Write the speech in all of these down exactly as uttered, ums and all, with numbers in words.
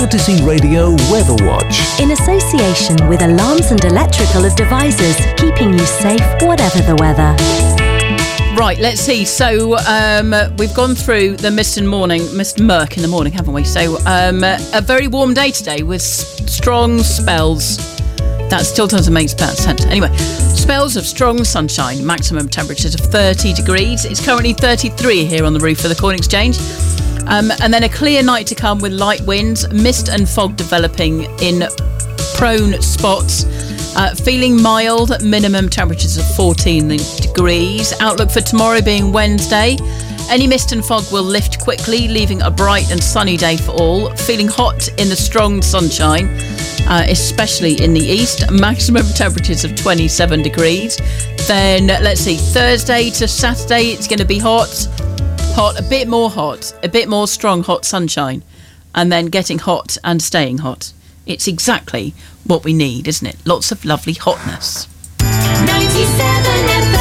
Courtesy Radio Weather Watch. In association with Alarms and Electrical Devices, keeping you safe whatever the weather. Right, let's see. So um, we've gone through the mist and morning, mist and murk in the morning, haven't we? So um, a very warm day today with s- strong spells. That still doesn't make sense. Anyway, spells of strong sunshine, maximum temperatures of thirty degrees. It's currently thirty-three here on the roof of the Corn Exchange. Um, and then a clear night to come with light winds, mist and fog developing in prone spots. Uh, feeling mild, minimum temperatures of fourteen degrees. Outlook for tomorrow being Wednesday. Any mist and fog will lift quickly, leaving a bright and sunny day for all. Feeling hot in the strong sunshine, uh, especially in the east. Maximum temperatures of twenty-seven degrees. Then, let's see, Thursday to Saturday, it's going to be hot. Hot, a bit more hot, a bit more strong hot sunshine. And then getting hot and staying hot. It's exactly what we need, isn't it? Lots of lovely hotness. ninety-seven F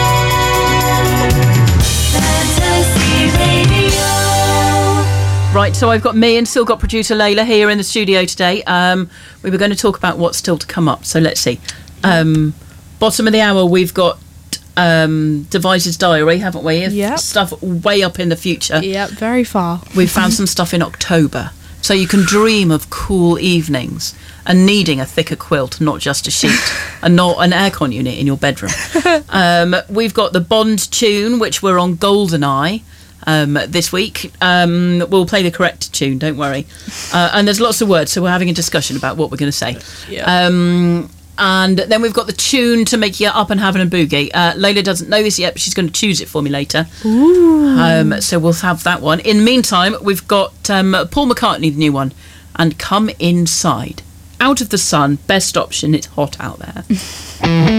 M, Fantasy Radio. Right, so I've got me and still got producer Layla here in the studio today. Um, we were going to talk about what's still to come up, so let's see. Um, bottom of the hour, we've got um, Device's Diary, haven't we? Yep. Stuff way up in the future. Yep, very far. We've found some stuff in October. So you can dream of cool evenings and needing a thicker quilt, not just a sheet, and not an aircon unit in your bedroom. um, we've got the Bond tune, which we're on GoldenEye um, this week. Um, we'll play the correct tune, don't worry. Uh, and there's lots of words, so we're having a discussion about what we're going to say. Yeah. Um, and then we've got the tune to make you up and having a boogie. Uh, Layla doesn't know this yet, but she's going to choose it for me later. Ooh. Um, so we'll have that one. In the meantime, we've got um, Paul McCartney, the new one, and Come Inside. Out of the sun, best option. It's hot out there.